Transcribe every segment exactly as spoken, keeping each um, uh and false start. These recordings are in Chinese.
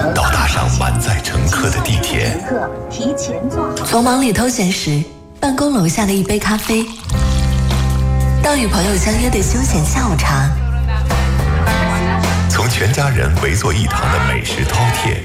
到搭上满载乘客的地铁， 从忙里偷闲时办公楼下的一杯咖啡，到与朋友相约的休闲下午茶， 从全家人围坐一堂的美食饕餮，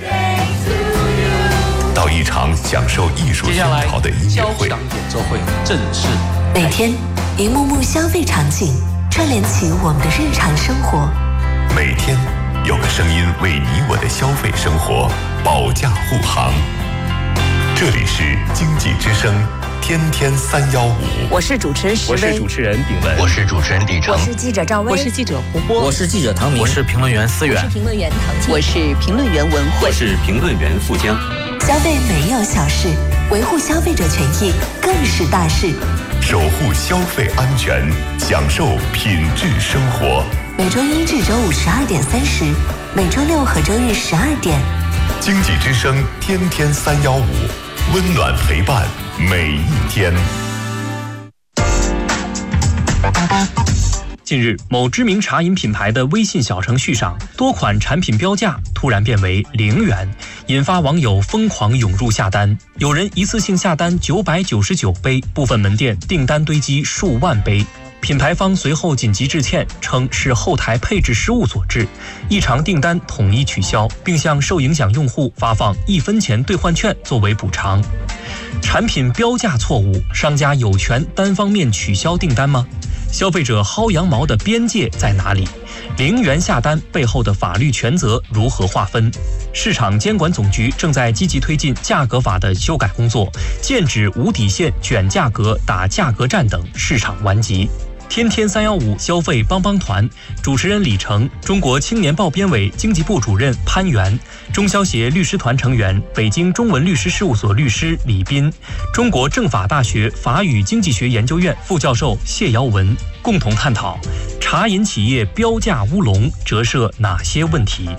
到一场享受艺术熏陶的音乐会， 演奏会正式。 每天一幕幕消费场景串联起我们的日常生活， 每天有个声音为你我的消费生活保驾护航。这里是经济之声天天三幺五， 我是主持人石威， 我是主持人炳文， 我是主持人李成， 我是记者赵薇， 我是记者胡波， 我是记者唐明， 我是评论员思远， 我是评论员唐静， 我是评论员文慧， 我是评论员富江。 消费没有小事，维护消费者权益更是大事。 守护消费安全，享受品质生活。 每周一至周五十二点三十，每周六和周日十二点。 经济之声天天三幺五，温暖陪伴每一天。 近日，某知名茶饮品牌的微信小程序上，多款产品标价突然变为零元，引发网友疯狂涌入下单。有人一次性下单九百九十九杯，部分门店订单堆积数万杯。品牌方随后紧急致歉，称是后台配置失误所致，异常订单统一取消，并向受影响用户发放一分钱兑换券作为补偿。产品标价错误，商家有权单方面取消订单吗？消费者薅羊毛的边界在哪里？零元下单背后的法律权责如何划分？市场监管总局正在积极推进价格法的修改工作，剑指无底线卷价格、打价格战等市场顽疾。天天三幺五消费帮帮团，主持人李成，中国青年报编委经济部主任潘源，中消协律师团成员北京中文律师事务所律师李斌，中国政法大学法语经济学研究院副教授谢尧文，共同探讨茶饮企业标价乌龙折射哪些问题。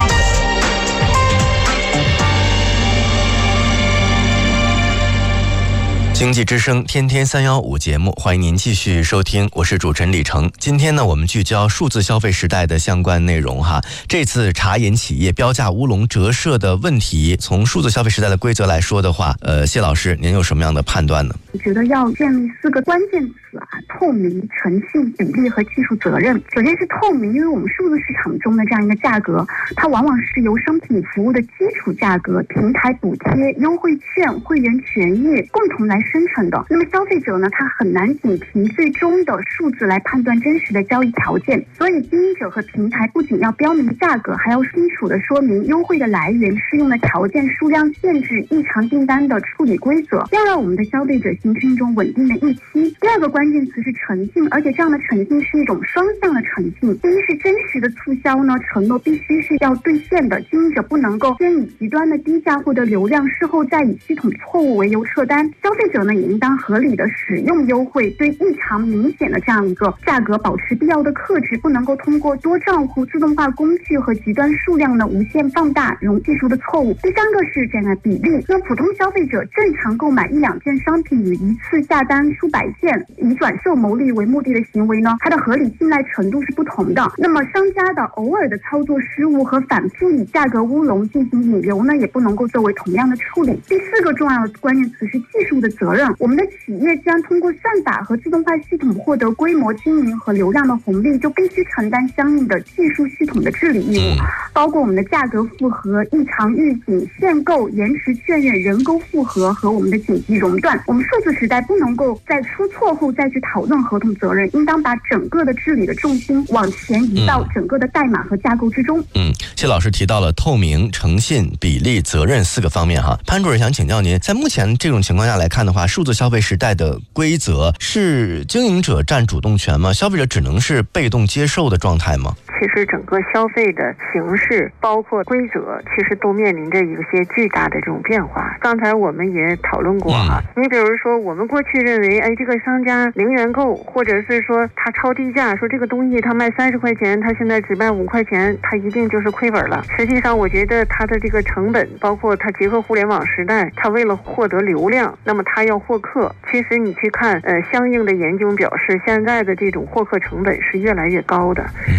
经济之声天天三幺五节目，欢迎您继续收听，我是主持人李成。今天呢，我们聚焦数字消费时代的相关内容哈。这次茶饮企业标价乌龙折射的问题，从数字消费时代的规则来说的话，呃，谢老师，您有什么样的判断呢？ 我觉得要建立四个关键词啊：透明、诚信、比例和技术责任。首先是透明，因为我们数字市场中的这样一个价格，它往往是由商品服务的基础价格、平台补贴、优惠券、会员权益共同来生成的。那么消费者呢，他很难仅凭最终的数字来判断真实的交易条件。所以经营者和平台不仅要标明价格，还要清楚的说明优惠的来源、适用的条件、数量限制、异常订单的处理规则，要让我们的消费者形成一种稳定的预期。第二个关键词是诚信，而且这样的诚信是一种双向的诚信。第一是真实的促销呢，承诺必须是要兑现的，经营者不能够先以极端的低价获得流量，事后再以系统错误为由撤单。消费者呢也应当合理的使用优惠，对异常明显的这样一个价格保持必要的克制，不能够通过多账户、自动化工具和极端数量的无限放大容技术的错误。第三个是这样的比例，那普通消费者正常购买一两件商品与一次下单数百件以转售牟利为目的的行为呢，它的合理信赖程度是不同的。那么商家的偶尔的操作失误和反复以价格乌龙进行引流呢，也不能够作为同样的处理。第四个重要的关键词是技术的责任。我们的企业既然通过算法和自动化系统获得规模经营和流量的红利，就必须承担相应的技术系统的治理义务，包括我们的价格复核、异常预警、限购、延迟确认、人工复核和我们的紧急熔断。我们数字时代不能够在出错后再去讨论合同责任，应当把整个的治理的重心往前移到整个的代码和架构之中。 嗯，谢老师提到了透明、诚信、比例、责任四个方面哈。潘主任想请教您，在目前这种情况下来看的话，数字消费时代的规则是经营者占主动权吗？消费者只能是被动接受的状态吗？ 其实整个消费的形式包括规则其实都面临着一些巨大的这种变化。刚才我们也讨论过啊，嗯、你比如说我们过去认为哎这个商家零元购，或者是说他超低价，说这个东西他卖三十块钱，他现在只卖五块钱，他一定就是亏本了。实际上我觉得他的这个成本，包括他结合互联网时代，他为了获得流量，那么他要获客，其实你去看呃相应的研究表示，现在的这种获客成本是越来越高的。所以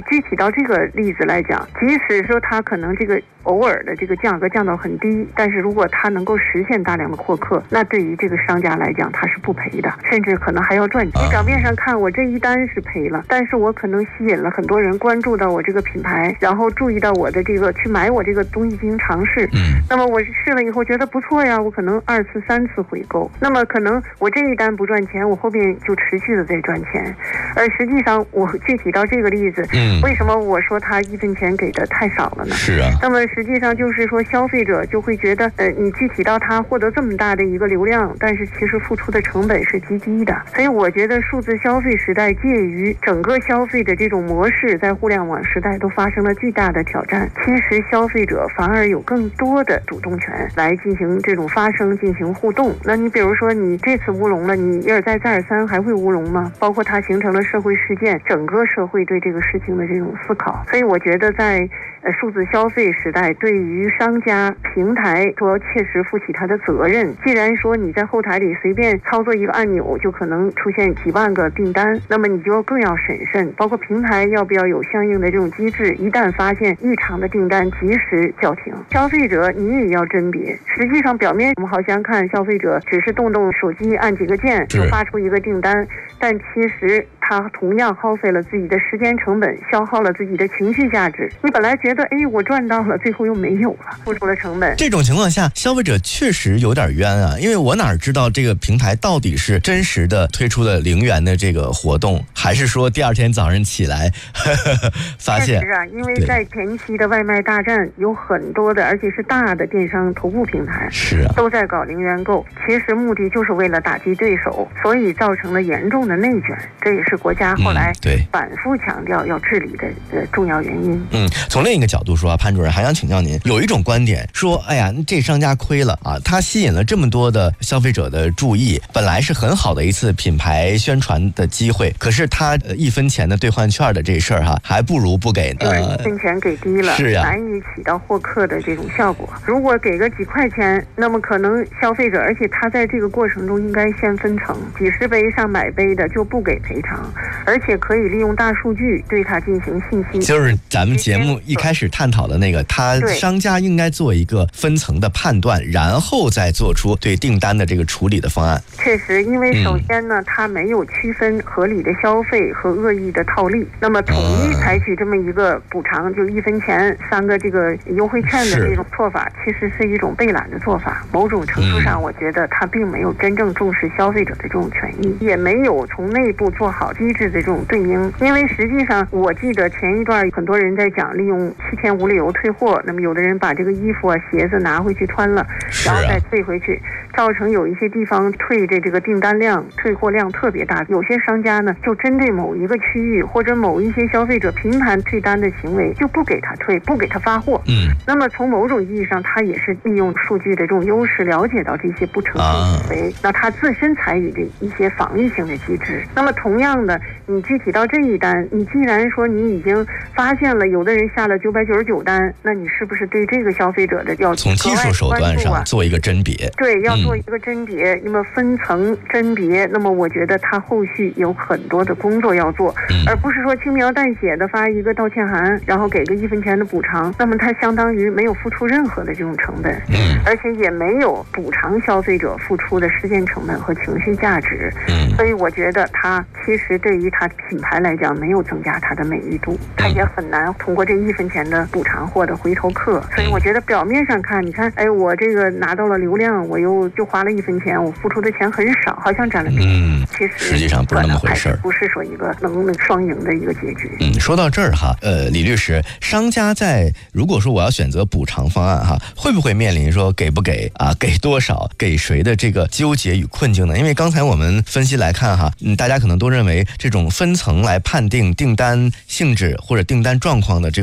具体到这个例子来讲，即使说它可能这个偶尔的这个价格降到很低，但是如果它能够实现大量的获客，那对于这个商家来讲，它是不赔的，甚至可能还要赚钱。你表面上看我这一单是赔了，但是我可能吸引了很多人关注到我这个品牌，然后注意到我的这个去买我这个东西进行尝试。 嗯， 那么我试了以后觉得不错呀，我可能二次、三次回购。那么可能我这一单不赚钱，我后边就持续的在赚钱。而实际上，我具体到这个例子， 嗯， 为什么我说他一分钱给的太少了呢？ 是啊。 那么实际上就是说，消费者就会觉得，呃，你具体到他获得这么大的一个流量，但是其实付出的成本是极低的。所以我觉得数字消费时代介于整个消费的这种模式，在互联网时代都发生了巨大的挑战。其实消费者反而有更多的主动权来进行这种发声、进行互动。那你比如说，你这次乌龙了，你一而再、再而三还会乌龙吗？包括它形成了社会事件，整个社会对这个事情的这种思考。所以我觉得在呃数字消费时代，对于商家平台都要切实负起它的责任。既然说你在后台里随便操作一个按钮就可能出现几万个订单，那么你就要更要审慎，包括平台要不要有相应的这种机制，一旦发现异常的订单及时叫停。消费者你也要甄别，实际上表面我们好像看消费者只是动动手机按几个键就发出一个订单，但其实他同样耗费了自己的时间成本，消耗了自己的情绪价值。你本来觉得哎我赚到了，最后又没有了，付出了成本。 这种情况下，消费者确实有点冤啊，因为我哪知道这个平台到底是真实的推出了零元的这个活动，还是说第二天早上起来呵呵发现。 是啊，因为在前期的外卖大战有很多的，而且是大的电商头部平台， 是啊， 都在搞零元购，其实目的就是为了打击对手，所以造成了严重的内卷，这也是国家后来对反复强调要治理的呃重要原因。 嗯，从另一个角度说啊，潘主任还想请教您，有一种观点说，哎呀，这商家亏了啊，他吸引了这么多的消费者的注意，本来是很好的一次品牌宣传的机会，可是他、呃、一分钱的兑换券的这事儿哈，还不如不给呢。 对，一分钱给低了， 是呀、啊， 难以起到获客的这种效果。如果给个几块钱，那么可能消费者，而且他在这个过程中应该先分成，几十杯上百杯的就不给赔偿，而且可以利用大数据对他进行信息。 就是咱们节目一开始探讨的那个，他商家应该做一个分层的判断，然后再做出对订单的这个处理的方案。 确实，因为首先呢，他、嗯、没有区分合理的消费和恶意的套利，那么统一采取这么一个补偿，就一分钱三个这个优惠券的这种做法，其实是一种被懒的做法。某种程度上，我觉得他并没有真正重视消费者的这种权益，也没有从内部做好机制的这种对应。因为实际上，我记得前一段很多人在讲利用七天无理由退货，那么有的人把这个衣服啊、鞋子拿回去穿了，然后再退回去，造成有一些地方退的这个订单量、退货量特别大。有些商家呢，就针对某一个区域或者某一些消费者频繁退单的行为，就不给他退，不给他发货。 嗯， 那么从某种意义上，他也是利用数据的这种优势，了解到这些不诚信行为，那他自身参与的一些防御性的机制。那么同样的，你具体到这一单，你既然说你已经发现了有的人下了九百九十九单，那你是不是对这个消费者的要从技术手段上做一个甄别？ 对，要做一个甄别，嗯、那么分层甄别，那么我觉得他后续有很多的工作要做， 嗯、 而不是说轻描淡写的发一个道歉函，然后给个一分钱的补偿，那么他相当于没有付出任何的这种成本， 嗯， 而且也没有补偿消费者付出的时间成本和情绪价值， 嗯， 所以我觉得他其实对于他品牌来讲没有增加他的美誉度，他也很难通过这一分钱的补偿获得回头客。所以我觉得表面上看，你看，哎，我这个拿到了流量，我又就花了一分钱，我付出的钱很少，好像占了便宜， 嗯， 其实实际上不是那么回事， 不是说一个能能双赢的一个结局。 嗯，说到这儿哈，呃，李律师，商家在如果说我要选择补偿方案哈，会不会面临说给不给啊，给多少，给谁的这个纠结与困境呢？因为刚才我们分析来看哈，嗯，大家可能都认为这种分层来判定订单性质或者订单状况的这个工作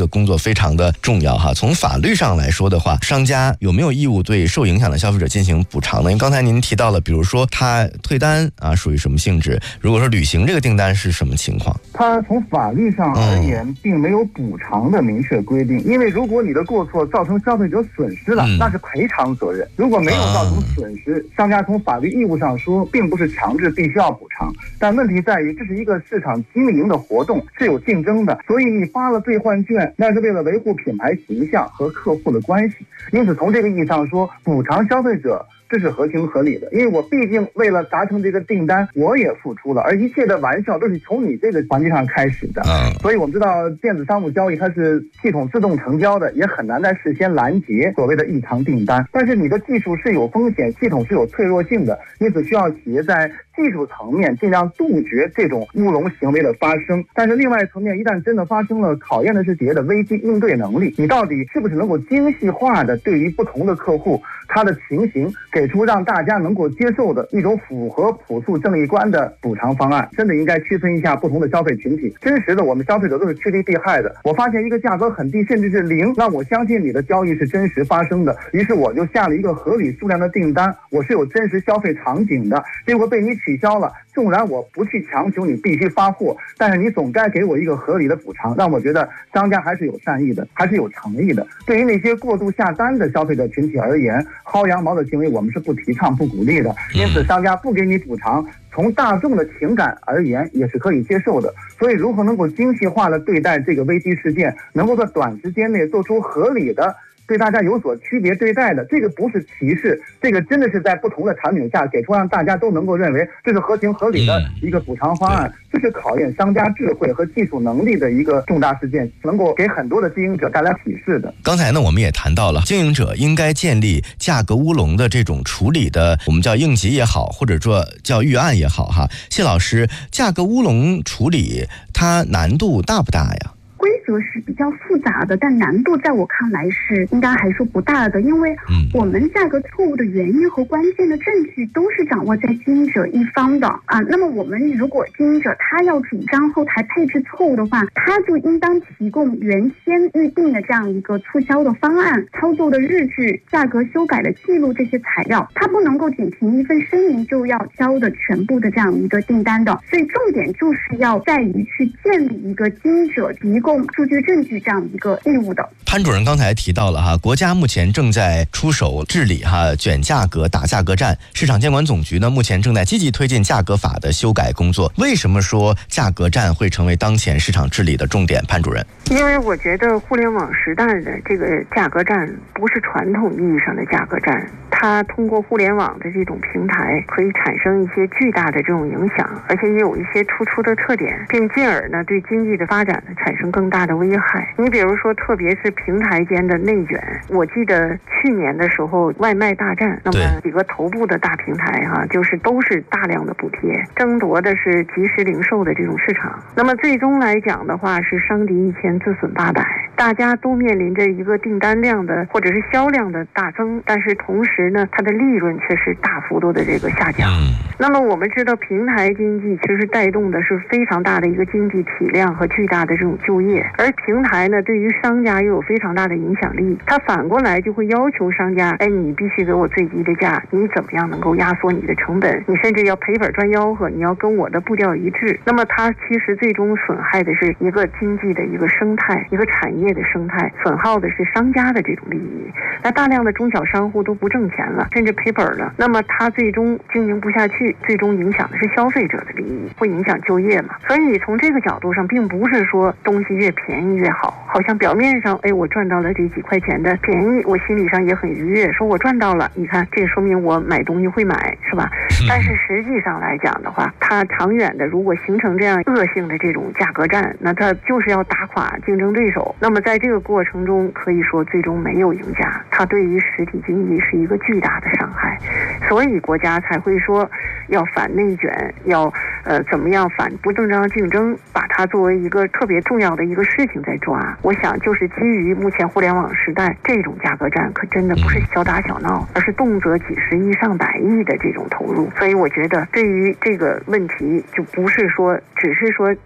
非常的重要哈。从法律上来说的话，商家有没有义务对受影响的消费者进行补偿呢？因为刚才您提到了，比如说他退单啊，属于什么性质？如果说履行这个订单是什么情况？ 它从法律上而言、嗯、并没有补偿的明确规定，因为如果你的过错造成消费者损失了、嗯、那是赔偿责任，如果没有造成损失、啊、商家从法律义务上说并不是强制必须要补偿，但问题在于这是一个市场经营的活动，是有竞争的，所以你发了兑换券那是为了维护品牌形象和客户的关系，因此从这个意义上说，补偿消费者这是合情合理的，因为我毕竟为了达成这个订单我也付出了，而一切的玩笑都是从你这个环节上开始的、嗯、所以我们知道电子商务交易它是系统自动成交的，也很难在事先拦截所谓的异常订单，但是你的技术是有风险，系统是有脆弱性的，因此需要企业在技术层面尽量杜绝这种乌龙行为的发生，但是另外一层面一旦真的发生了，考验的是企业的危机应对能力，你到底是不是能够精细化的对于不同的客户他的情形给出让大家能够接受的一种符合朴素正义观的补偿方案。真的应该区分一下不同的消费群体，真实的我们消费者都是趋利避害的，我发现一个价格很低甚至是零，那我相信你的交易是真实发生的，于是我就下了一个合理数量的订单，我是有真实消费场景的，结果被你取消了，纵然我不去强求你必须发货，但是你总该给我一个合理的补偿，让我觉得商家还是有善意的，还是有诚意的。对于那些过度下单的消费者群体而言，薅羊毛的行为我们是不提倡不鼓励的，因此商家不给你补偿，从大众的情感而言也是可以接受的。所以如何能够精细化的对待这个危机事件，能够在短时间内做出合理的对大家有所区别对待的，这个不是歧视，这个真的是在不同的产品下给出让大家都能够认为这是合情合理的一个补偿方案、嗯、这是考验商家智慧和技术能力的一个重大事件，能够给很多的经营者带来启示的。 刚才呢我们也谈到了经营者应该建立价格乌龙的这种处理的，我们叫应急也好，或者说叫预案也好哈。谢老师，价格乌龙处理它难度大不大呀？ 规则是比较复杂的，但难度在我看来是应该还说不大的，因为我们价格错误的原因和关键的证据都是掌握在经营者一方的啊。那么我们如果经营者他要主张后台配置错误的话，他就应当提供原先预定的这样一个促销的方案、操作的日志、价格修改的记录这些材料，他不能够仅凭一份声明就要交的全部的这样一个订单的。所以重点就是要在于去建立一个经营者提供数据证据这样一个义务的。 潘主任刚才提到了哈，国家目前正在出手治理哈卷价格、打价格战，市场监管总局呢目前正在积极推进价格法的修改工作。为什么说价格战会成为当前市场治理的重点？潘主任， 因为我觉得互联网时代的这个价格战不是传统意义上的价格战，它通过互联网的这种平台可以产生一些巨大的这种影响，而且也有一些突出的特点，并进而呢对经济的发展呢产生更大的危害。你比如说特别是平台间的内卷，我记得去年的时候外卖大战，那么几个头部的大平台哈、啊，就是都是大量的补贴，争夺的是即时零售的这种市场。那么最终来讲的话是伤敌一千自损八百，大家都面临着一个订单量的或者是销量的大增，但是同时呢它的利润却是大幅度的这个下降。那么我们知道平台经济其实带动的是非常大的一个经济体量和巨大的这种就业，而平台呢对于商家又有非常大的影响力，它反过来就会要求商家，哎，你必须给我最低的价，你怎么样能够压缩你的成本，你甚至要赔本赚吆喝，你要跟我的步调一致。那么它其实最终损害的是一个经济的一个生态，一个产业的生态，损耗的是商家的这种利益。那大量的中小商户都不挣钱了，甚至赔本了，那么它最终经营不下去，最终影响的是消费者的利益，会影响就业嘛。所以从这个角度上，并不是说东西越便宜越好，好像表面上哎我赚到了这几块钱的便宜，我心理上也很愉悦，说我赚到了，你看这说明我买东西会买，是吧？但是实际上来讲的话，它长远的如果形成这样恶性的这种价格战，那它就是要打垮竞争对手。那么在这个过程中可以说最终没有赢家，它对于实体经济是一个巨大的伤害。所以国家才会说要反内卷，要呃怎么样反不正当竞争，把它作为一个特别重要的一个事情在抓。我想就是基于目前互联网时代，这种价格战可真的不是小打小闹，而是动辄几十亿上百亿的这种投入。所以我觉得对于这个问题，就不是说只是说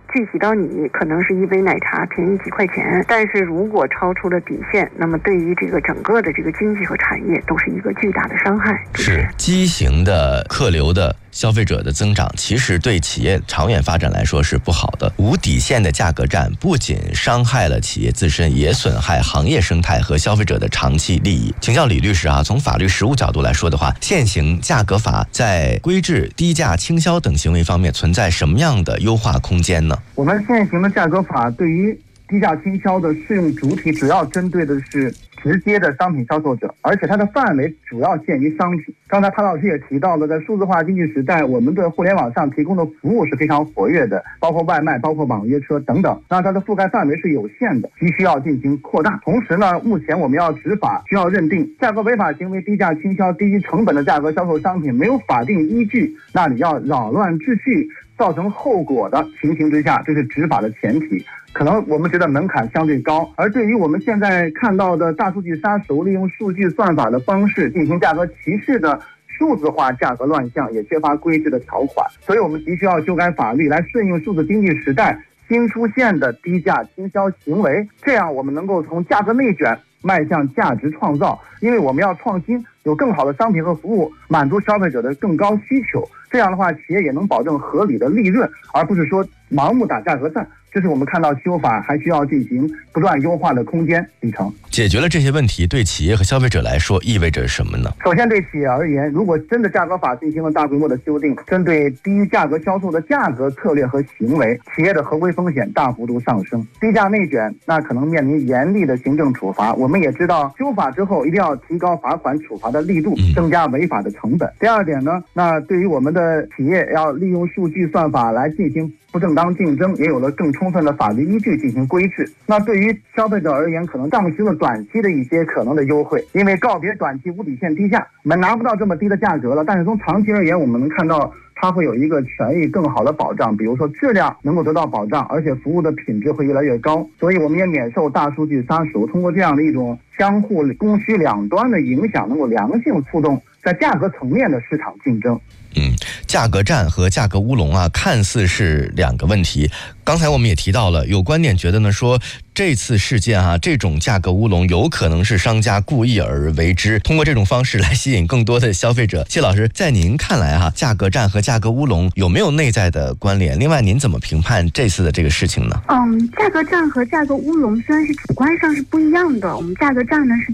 具体到你可能是一杯奶茶便宜几块钱，但是如果超出了底线，那么对于这个整个的这个经济和产业都是一个巨大的伤害。 是畸形的客流的消费者的增长，其实对企业长远发展来说是不好的。无底线的价格战不仅伤害了企业自身，也损害行业生态和消费者的长期利益。请教李律师啊，从法律实务角度来说的话，现行价格法在规制低价倾销等行为方面存在什么样的优化空间呢？ 我们现行的价格法对于低价倾销的适用主体主要针对的是直接的商品销售者，而且它的范围主要限于商品。刚才潘老师也提到了，在数字化经济时代，我们的互联网上提供的服务是非常活跃的，包括外卖，包括网约车等等，那它的覆盖范围是有限的，急需要进行扩大。同时呢，目前我们要执法，需要认定价格违法行为低价倾销低于成本的价格销售商品没有法定依据，那你要扰乱秩序造成后果的情形之下，这是执法的前提。可能我们觉得门槛相对高，而对于我们现在看到的大数据杀熟，利用数据算法的方式进行价格歧视的数字化价格乱象，也缺乏规制的条款，所以我们急需要修改法律来顺应数字经济时代新出现的低价倾销行为，这样我们能够从价格内卷迈向价值创造，因为我们要创新，有更好的商品和服务，满足消费者的更高需求。这样的话，企业也能保证合理的利润，而不是说盲目打价格战。这是我们看到修法还需要进行不断优化的空间。李成， 解决了这些问题，对企业和消费者来说意味着什么呢？ 首先，对企业而言，如果真的价格法进行了大规模的修订，针对低于价格销售的价格策略和行为，企业的合规风险大幅度上升，低价内卷那可能面临严厉的行政处罚。我们也知道，修法之后一定要提高罚款处罚的力度，增加违法的成本。第二点呢，那对于我们的企业要利用数据算法来进行不正当竞争，也有了更充分的法律依据进行规制。那对于消费者而言，可能丧失了短期的一些可能的优惠，因为告别短期无底线低价，我们拿不到这么低的价格了。但是从长期而言，我们能看到它会有一个权益更好的保障，比如说质量能够得到保障，而且服务的品质会越来越高。所以我们也免受大数据杀熟，通过这样的一种相互供需两端的影响，能够良性互动在价格层面的市场竞争。 嗯，价格战和价格乌龙啊，看似是两个问题。刚才我们也提到了，有观点觉得呢，说这次事件啊，这种价格乌龙有可能是商家故意而为之，通过这种方式来吸引更多的消费者。谢老师，在您看来哈、啊，价格战和价格乌龙有没有内在的关联？另外，您怎么评判这次的这个事情呢？ 嗯，价格战和价格乌龙虽然是主观上是不一样的，我们价格战呢是